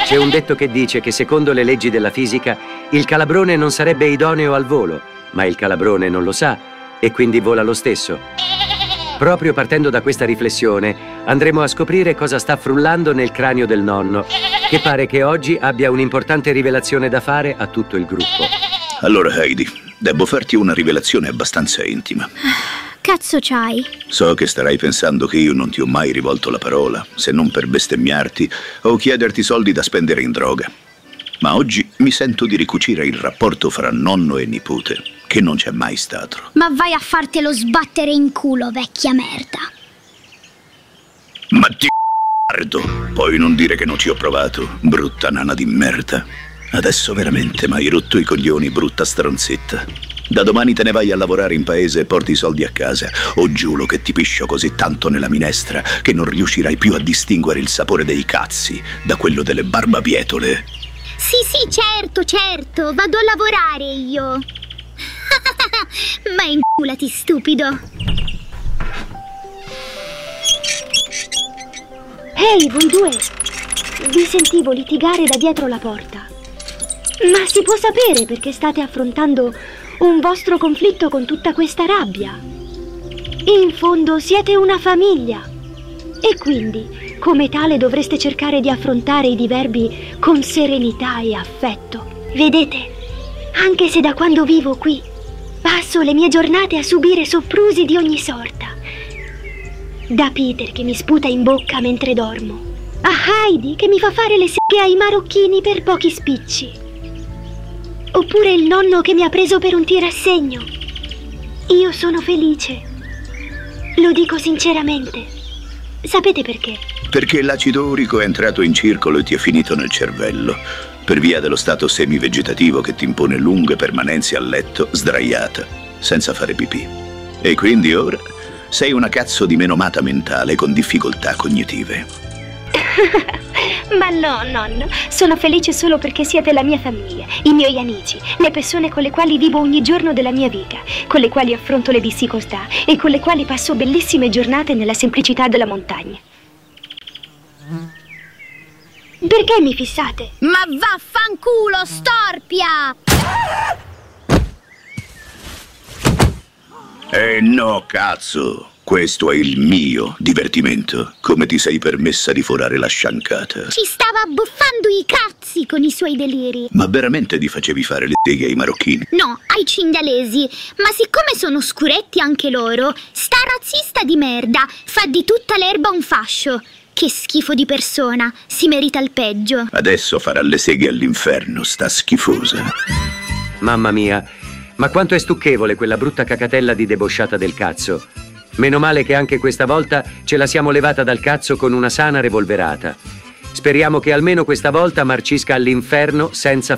C'è un detto che dice che secondo le leggi della fisica il calabrone non sarebbe idoneo al volo, ma il calabrone non lo sa e quindi vola lo stesso. Proprio partendo da questa riflessione andremo a scoprire cosa sta frullando nel cranio del nonno, che pare che oggi abbia un'importante rivelazione da fare a tutto il gruppo. Allora Heidi, devo farti una rivelazione abbastanza intima. Cazzo c'hai? So che starai pensando che io non ti ho mai rivolto la parola, se non per bestemmiarti o chiederti soldi da spendere in droga. Ma oggi mi sento di ricucire il rapporto fra nonno e nipote, che non c'è mai stato. Ma vai a fartelo sbattere in culo, vecchia merda. Ma ti guardo, poi non dire che non ci ho provato, brutta nana di merda. Adesso veramente m'hai rotto i coglioni, brutta stronzetta. Da domani te ne vai a lavorare in paese e porti i soldi a casa, o giuro che ti piscio così tanto nella minestra che non riuscirai più a distinguere il sapore dei cazzi da quello delle barbabietole. Sì, certo, vado a lavorare io. Ma inculati, stupido. Ehi, voi due! Vi sentivo litigare da dietro la porta. Ma si può sapere perché state affrontando un vostro conflitto con tutta questa rabbia? In fondo siete una famiglia e quindi, come tale, dovreste cercare di affrontare i diverbi con serenità e affetto. Vedete, anche se da quando vivo qui passo le mie giornate a subire soprusi di ogni sorta, da Peter che mi sputa in bocca mentre dormo, a Heidi che mi fa fare le seghe ai marocchini per pochi spicci, oppure il nonno che mi ha preso per un tirassegno. Io sono felice. Lo dico sinceramente. Sapete perché? Perché l'acido urico è entrato in circolo e ti è finito nel cervello, per via dello stato semivegetativo che ti impone lunghe permanenze a letto sdraiata, senza fare pipì. E quindi ora sei una cazzo di menomata mentale con difficoltà cognitive. Ma no, nonno, sono felice solo perché siete la mia famiglia, i miei amici, le persone con le quali vivo ogni giorno della mia vita, con le quali affronto le difficoltà e con le quali passo bellissime giornate nella semplicità della montagna. Perché mi fissate? Ma vaffanculo, storpia! No, cazzo! Questo è il mio divertimento. Come ti sei permessa di forare la sciancata? Ci stava abbuffando i cazzi con i suoi deliri. Ma veramente ti facevi fare le seghe ai marocchini? No, ai cinghialesi. Ma siccome sono scuretti anche loro, sta razzista di merda fa di tutta l'erba un fascio. Che schifo di persona, si merita il peggio. Adesso farà le seghe all'inferno, sta schifosa. Mamma mia, ma quanto è stucchevole quella brutta cacatella di debosciata del cazzo. Meno male che anche questa volta ce la siamo levata dal cazzo con una sana revolverata. Speriamo che almeno questa volta marcisca all'inferno senza